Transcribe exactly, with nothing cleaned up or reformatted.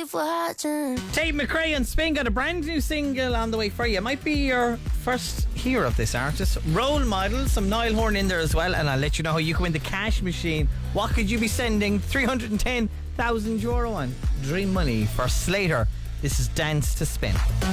before I turn. Tate McRae and Spin got a brand new single on the way for you. It might be your first hear of this artist. Role Model, some Niall Horan in there as well, and I'll let you know how you can win the cash machine. What could you be sending three hundred ten thousand euro on? Dream money for Slater. This is Dance to Spin.